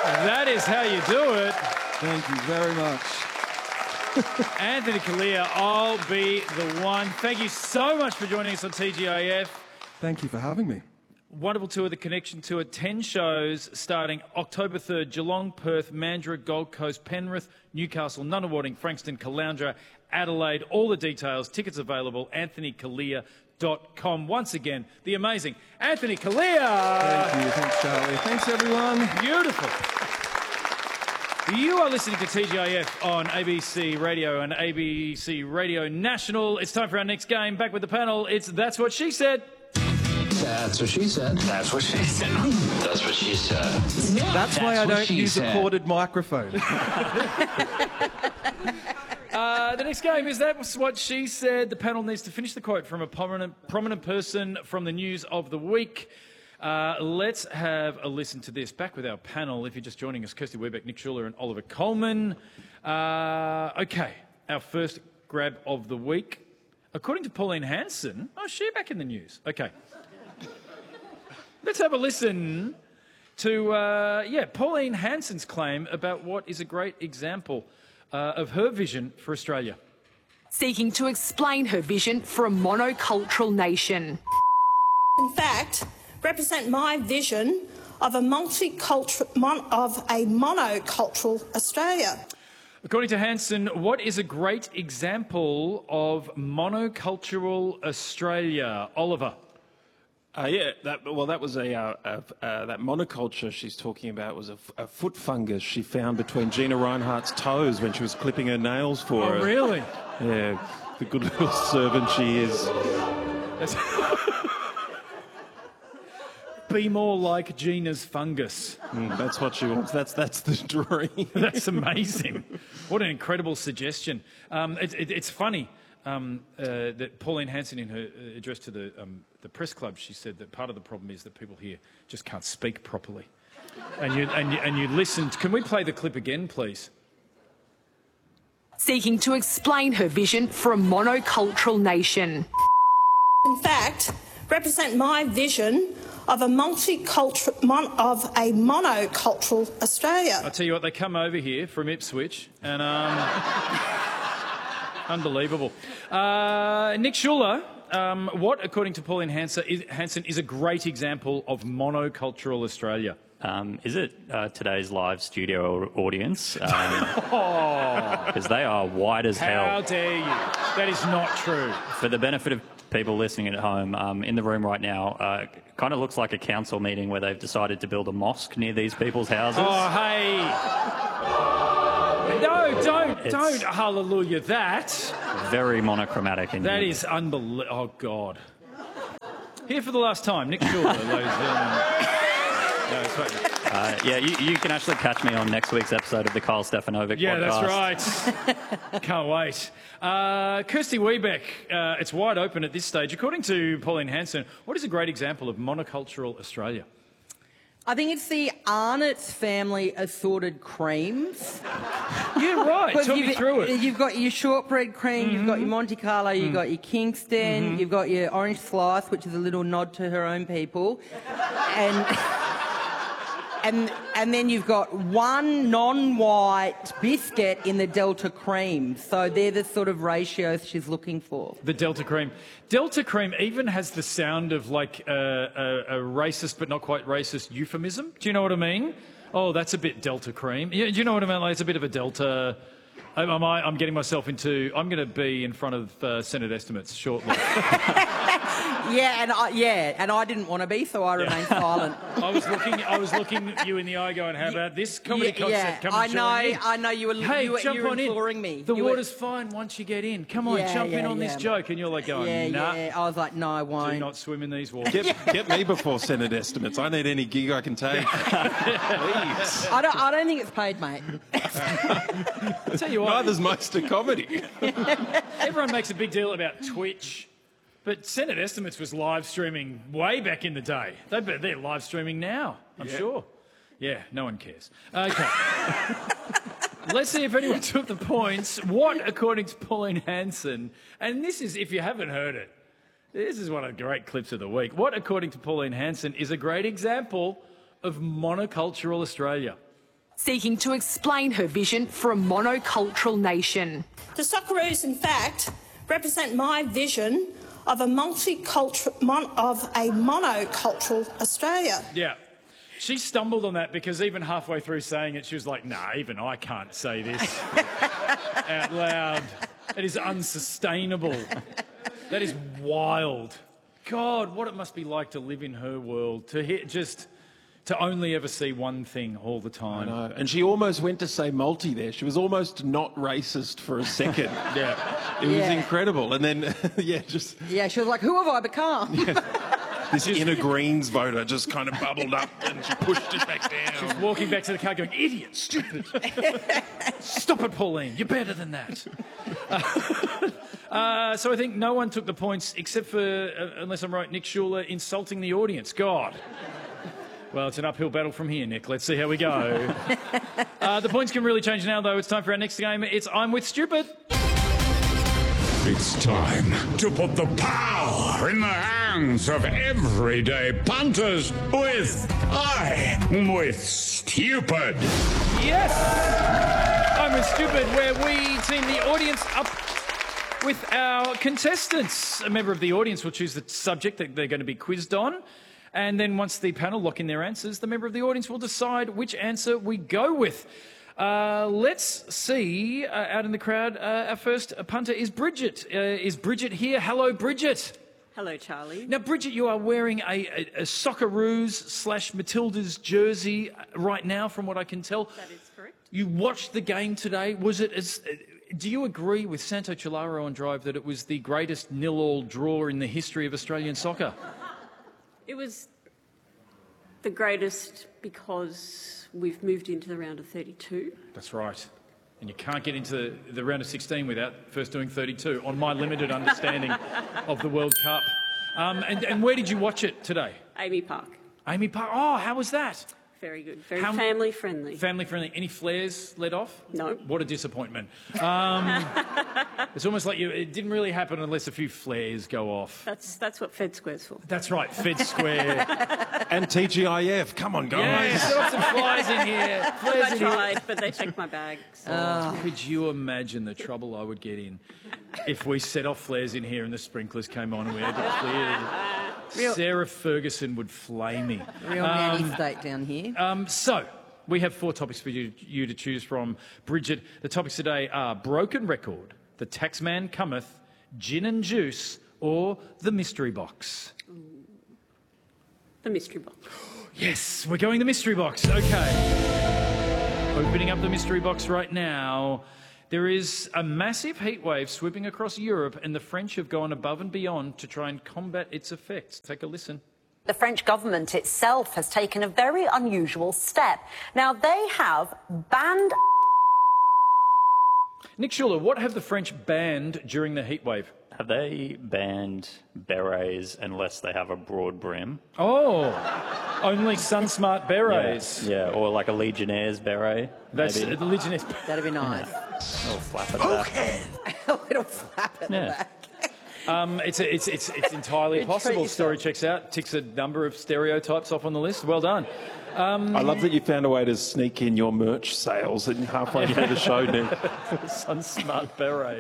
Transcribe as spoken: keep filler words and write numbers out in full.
That is how you do it. Thank you very much. Anthony Callea, I'll be the one. Thank you so much for joining us on T G I F. Thank you for having me. Wonderful tour, The Connection Tour, ten shows starting October third, Geelong, Perth, Mandurah, Gold Coast, Penrith, Newcastle, Nunawading, Frankston, Caloundra, Adelaide. All the details, tickets available, anthony callea dot com. Once again, the amazing Anthony Callea. Thank you. Thanks, Charlie. Thanks, everyone. Beautiful. You are listening to T G I F on A B C Radio and A B C Radio National. It's time for our next game. Back with the panel. It's That's What She Said. That's what she said. That's what she said. That's what she said. That's, That's why I don't use said. a corded microphone. uh, the next game is That's What She Said. The panel needs to finish the quote from a prominent, prominent person from the news of the week. Uh, let's have a listen to this. Back with our panel, if you're just joining us, Kirsty Webeck, Nick Schuler and Oliver Coleman. Uh, okay, our first grab of the week. According to Pauline Hanson, oh, she's back in the news. Okay. Let's have a listen to, uh, yeah, Pauline Hanson's claim about what is a great example uh, of her vision for Australia. Seeking to explain her vision for a monocultural nation. In fact, represent my vision of a multicultural, mon of a monocultural Australia. According to Hanson, what is a great example of monocultural Australia? Oliver. Uh, yeah, that, well, that was a, uh, uh, uh, that monoculture she's talking about was a, a foot fungus she found between Gina Rinehart's toes when she was clipping her nails for oh, her. Oh, really? Yeah, the good little servant she is. Be more like Gina's fungus. Mm, that's what she wants. That's that's the dream. That's amazing. What an incredible suggestion. Um, it, it, it's funny um, uh, that Pauline Hanson, in her address to the um, the press club, she said that part of the problem is that people here just can't speak properly. And you and you, and you listened. Can we play the clip again, please? Seeking to explain her vision for a monocultural nation. In fact, represent my vision of a multicultural, mon of a monocultural Australia. I'll tell you what, they come over here from Ipswich, and um, unbelievable. Uh, Nick Schuler, um, what, according to Pauline Hanson, is, Hanson, is a great example of monocultural Australia? Um, is it uh, today's live studio audience? Because um, they are white as hell. How dare you? That is not true. For the benefit of people listening at home, um, in the room right now, uh, kind of looks like a council meeting where they've decided to build a mosque near these people's houses. Oh, hey. No, don't, It's don't hallelujah that. Very monochromatic in That here. is unbelievable. Oh, God. Here for the last time, Nick Schuler, ladies and gentlemen. No, it's right. Uh, yeah, you, you can actually catch me on next week's episode of the Kyle Stefanovic yeah, podcast. that's right. Can't wait. Uh, Kirsty Webeck, uh, it's wide open at this stage. According to Pauline Hanson, what is a great example of monocultural Australia? I think it's the Arnott family assorted creams. Yeah, right. Talk me through it. You've got your shortbread cream, mm-hmm. you've got your Monte Carlo, you've mm. got your Kingston, mm-hmm. you've got your orange slice, which is a little nod to her own people, and and and then you've got one non-white biscuit in the Delta cream. So they're the sort of ratios she's looking for. The Delta cream. Delta cream even has the sound of like a, a, a racist but not quite racist euphemism. Do you know what I mean? Oh, that's a bit Delta cream. Yeah, do you know what I mean? Like it's a bit of a Delta. I'm, I'm getting myself into. I'm going to be in front of uh, Senate estimates shortly. Yeah, and I, yeah, and I didn't want to be, so I remained silent. I was looking. I was looking at you in the eye, going, "How about this comedy yeah, concept? Yeah, Come I and know. join in." I know you were. Hey, you were, jump you were on imploring in. me. The you water's were... fine once you get in. Come on, yeah, jump yeah, in on yeah. this joke, and you're like going, yeah, "Nah." Yeah, I was like, "No, I won't." Do not swim in these waters. Get, get me before Senate estimates. I need any gig I can take. Please. I don't. I don't think it's paid, mate. I tell you what. Neither's most of comedy. Everyone makes a big deal about Twitch, but Senate Estimates was live streaming way back in the day. They, they're live streaming now, I'm yeah. sure. Yeah, no one cares. Okay. Let's see if anyone took the points. What, according to Pauline Hanson, and this is, if you haven't heard it, this is one of the great clips of the week. What, according to Pauline Hanson, is a great example of monocultural Australia? seeking to explain her vision for a monocultural nation. The Socceroos, in fact, represent my vision of a multicultural, mon- of a monocultural Australia. Yeah. She stumbled on that because even halfway through saying it, she was like, nah, even I can't say this out loud. It is unsustainable. That is wild. God, what it must be like to live in her world, to hit just... to only ever see one thing all the time. I know. And she almost went to say multi there. She was almost not racist for a second. Yeah. It was Yeah. incredible. And then, yeah, just Yeah, she was like, who have I become? this inner Greens voter just kind of bubbled up and she pushed it back down. Walking back to the car going, idiot, stupid. Stop it, Pauline. You're better than that. Uh, uh, so I think no one took the points except for, uh, unless I'm right, Nick Schuler insulting the audience. God. Well, it's an uphill battle from here, Nick. Let's see how we go. uh, the points can really change now, though. It's time for our next game. It's I'm with Stupid. It's time to put the power in the hands of everyday punters with I'm with Stupid. Yes! I'm with Stupid, where we team the audience up with our contestants. A member of the audience will choose the subject that they're going to be quizzed on. And then once the panel lock in their answers, the member of the audience will decide which answer we go with. Uh, let's see, uh, out in the crowd, uh, our first punter is Bridget. Uh, is Bridget here? Hello, Bridget. Hello, Charlie. Now, Bridget, you are wearing a, a, a Socceroos slash Matilda's jersey right now, from what I can tell. That is correct. You watched the game today. Was it as... Uh, do you agree with Santo Chilaro on Drive that it was the greatest nil-all draw in the history of Australian soccer? It was the greatest because we've moved into the round of thirty-two. That's right. And you can't get into the, the round of sixteen without first doing thirty-two, on my limited understanding of the World Cup. Um, and, and where did you watch it today? Amy Park. Amy Park. Oh, how was that? Very good. Very How- family friendly. Family friendly. Any flares let off? No. What a disappointment. Um, it's almost like you, it didn't really happen unless a few flares go off. That's that's what Fed Square's for. That's right, Fed Square. And T G I F. Come on, guys. Yeah, set off some flies in here. Flares I in here. tried, but they checked my bag. So. Could you imagine the trouble I would get in if we set off flares in here and the sprinklers came on and we had to clear? Real- Sarah Ferguson would flame me. Real nanny state down here. Um, so, we have four topics for you, you to choose from, Bridget. The topics today are Broken Record, The Taxman Cometh, Gin and Juice, or The Mystery Box. The mystery box. Yes, we're going the Mystery Box. Okay. Opening up the Mystery Box right now. There is a massive heat wave sweeping across Europe, and the French have gone above and beyond to try and combat its effects. Take a listen. The French government itself has taken a very unusual step. Now, they have banned... Nick Schuler, what have the French banned during the heat wave? Have they banned berets unless they have a broad brim? Oh, only Sunsmart berets. Yeah, yeah, or like a Legionnaire's beret. That's maybe. the Legionnaires. That'd be nice. A little flap at the back. A little flap at Yeah. the back. Um, it's, a, it's, it's, it's entirely Treat possible. yourself. Story checks out. Ticks a number of stereotypes off on the list. Well done. Um, I love that you found a way to sneak in your merch sales and halfway through the show, Nick. Sunsmart beret.